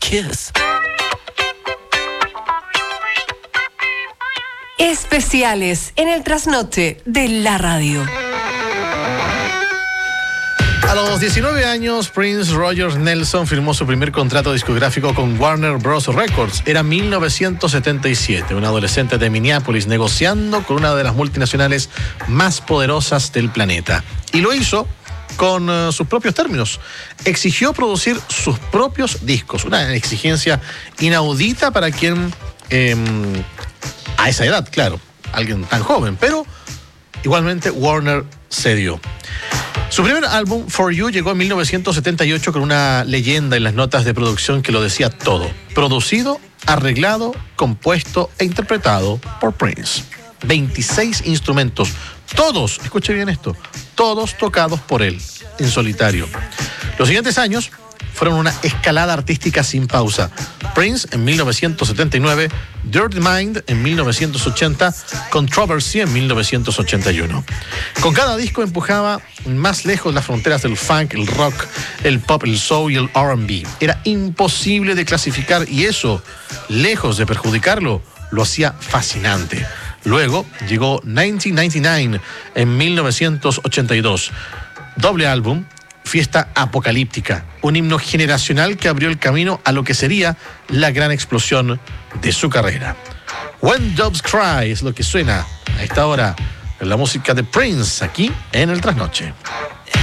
kiss. Especiales en el trasnoche de la radio. A los 19 años, Prince Roger Nelson firmó su primer contrato discográfico con Warner Bros. Records. Era 1977, un adolescente de Minneapolis negociando con una de las multinacionales más poderosas del planeta. Y lo hizo con sus propios términos. Exigió producir sus propios discos, una exigencia inaudita para quien, a esa edad, claro, alguien tan joven, pero igualmente Warner cedió. Su primer álbum, For You, llegó en 1978 con una leyenda en las notas de producción que lo decía todo. Producido, arreglado, compuesto e interpretado por Prince. 26 instrumentos, todos, escuche bien esto, todos tocados por él, en solitario. Los siguientes años fueron una escalada artística sin pausa. Prince en 1979, Dirty Mind en 1980, Controversy en 1981. Con cada disco empujaba más lejos las fronteras del funk, el rock, el pop, el soul y el R&B. Era imposible de clasificar y eso, lejos de perjudicarlo, lo hacía fascinante. Luego llegó 1999 en 1982. Doble álbum, Fiesta Apocalíptica, un himno generacional que abrió el camino a lo que sería la gran explosión de su carrera. When Doves Cry es lo que suena a esta hora en la música de Prince aquí en el Trasnoche.